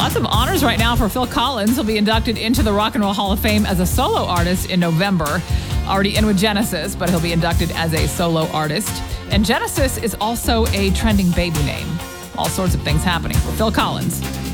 Lots of honors right now for Phil Collins. He'll be inducted into the Rock and Roll Hall of Fame as a solo artist in November. Already in with Genesis, but he'll be inducted as a solo artist. And Genesis is also a trending baby name. All sorts of things happening for Phil Collins.